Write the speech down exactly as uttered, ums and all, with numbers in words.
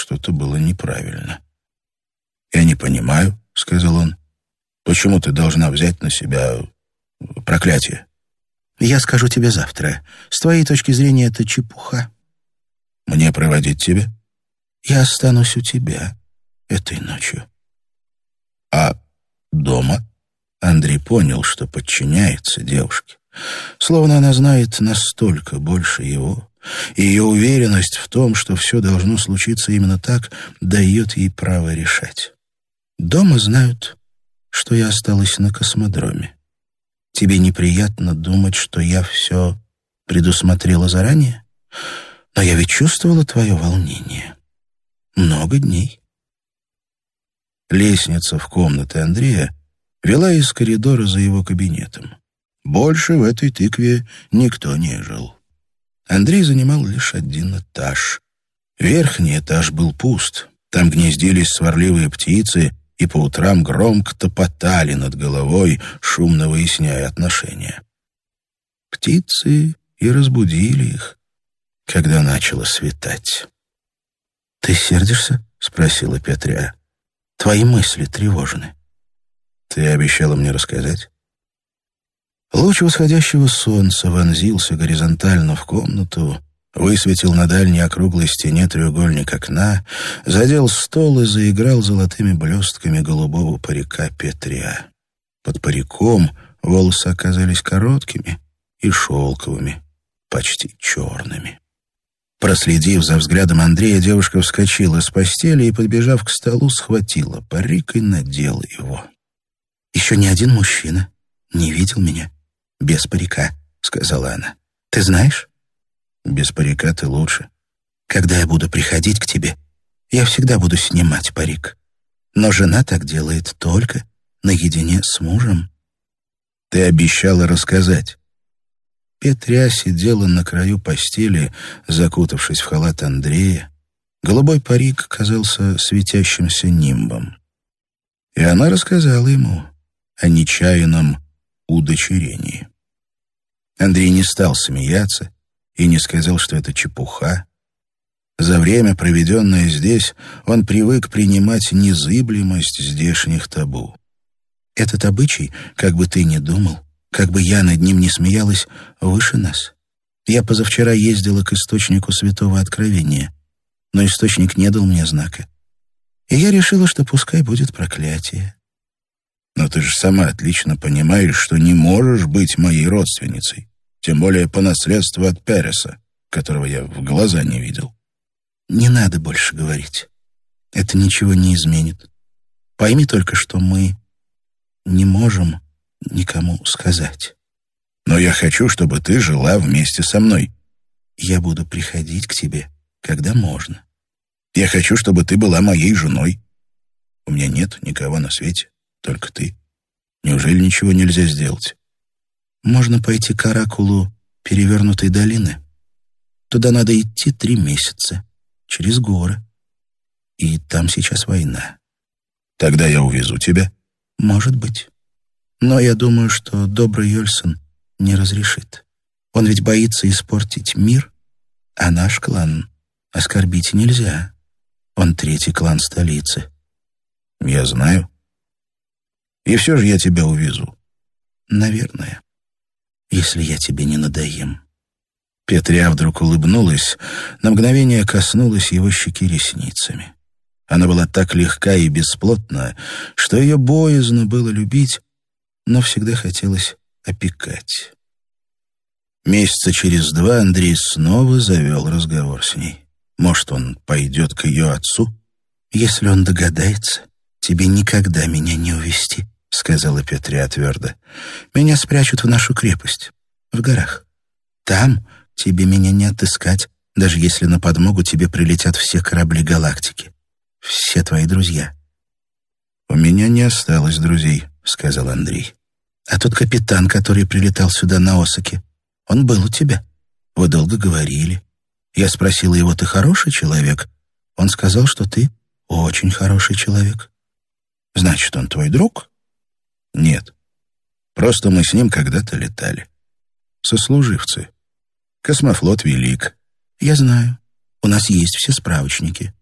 что-то было неправильно. «Я не понимаю», — сказал он, — «почему ты должна взять на себя проклятие?» «Я скажу тебе завтра. С твоей точки зрения, это чепуха». «Мне проводить тебя?» «Я останусь у тебя этой ночью». «А дома?» Андрей понял, что подчиняется девушке. Словно она знает настолько больше его, и ее уверенность в том, что все должно случиться именно так, дает ей право решать. «Дома знают, что я осталась на космодроме. Тебе неприятно думать, что я все предусмотрела заранее? Но я ведь чувствовала твое волнение. Много дней». Лестница в комнаты Андрея вела из коридора за его кабинетом. Больше в этой тыкве никто не жил. Андрей занимал лишь один этаж. Верхний этаж был пуст. Там гнездились сварливые птицы и по утрам громко топотали над головой, шумно выясняя отношения. Птицы и разбудили их, когда начало светать. «Ты сердишься?» — спросила Петря. «Твои мысли тревожны». «Ты обещала мне рассказать?» Луч восходящего солнца вонзился горизонтально в комнату, высветил на дальней округлой стене треугольник окна, задел стол и заиграл золотыми блестками голубого парика Петря. Под париком волосы оказались короткими и шелковыми, почти черными. Проследив за взглядом Андрея, девушка вскочила с постели и, подбежав к столу, схватила парик и надела его. «Еще ни один мужчина не видел меня без парика», — сказала она. «Ты знаешь?» «Без парика ты лучше». «Когда я буду приходить к тебе, я всегда буду снимать парик. Но жена так делает только наедине с мужем». «Ты обещала рассказать». Петря сидела на краю постели, закутавшись в халат Андрея. Голубой парик казался светящимся нимбом. И она рассказала ему о нечаянном удочерении. Андрей не стал смеяться и не сказал, что это чепуха. За время, проведенное здесь, он привык принимать незыблемость здешних табу. «Этот обычай, как бы ты ни думал, как бы я над ним не смеялась, выше нас. Я позавчера ездила к источнику Святого Откровения, но источник не дал мне знака. И я решила, что пускай будет проклятие». «Но ты же сама отлично понимаешь, что не можешь быть моей родственницей, тем более по наследству от Переса, которого я в глаза не видел». «Не надо больше говорить. Это ничего не изменит. Пойми только, что мы не можем никому сказать». «Но я хочу, чтобы ты жила вместе со мной». «Я буду приходить к тебе, когда можно». «Я хочу, чтобы ты была моей женой. У меня нет никого на свете, только ты. Неужели ничего нельзя сделать?» «Можно пойти к оракулу Перевернутой долины. Туда надо идти три месяца, через горы. И там сейчас война». «Тогда я увезу тебя». «Может быть. Но я думаю, что добрый Йольсон не разрешит. Он ведь боится испортить мир, а наш клан оскорбить нельзя. Он третий клан столицы». «Я знаю. И все же я тебя увезу». «Наверное, если я тебе не надоем». Петря вдруг улыбнулась, на мгновение коснулась его щеки ресницами. Она была так легка и бесплотна, что ее боязно было любить, но всегда хотелось опекать. Месяца через два Андрей снова завел разговор с ней. Может, он пойдет к ее отцу? «Если он догадается, тебе никогда меня не увести», — сказала Петря твердо. «Меня спрячут в нашу крепость, в горах. Там тебе меня не отыскать, даже если на подмогу тебе прилетят все корабли галактики. Все твои друзья». «У меня не осталось друзей», — сказал Андрей. «А тот капитан, который прилетал сюда на Осаке, он был у тебя. Вы долго говорили. Я спросила его, ты хороший человек? Он сказал, что ты очень хороший человек». «Значит, он твой друг?» «Нет. Просто мы с ним когда-то летали. Сослуживцы. Космофлот велик». «Я знаю. У нас есть все справочники».